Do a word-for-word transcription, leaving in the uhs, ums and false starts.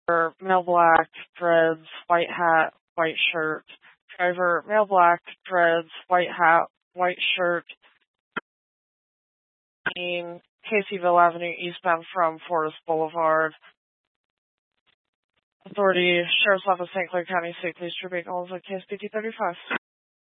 male black, dreads, white hat, white shirt. Driver, male black, dreads, white hat, white shirt. In Caseyville Avenue, eastbound from Forest Boulevard. Authority, Sheriff's Office, Saint Clair County State Police Troop eight, case B D thirty-five.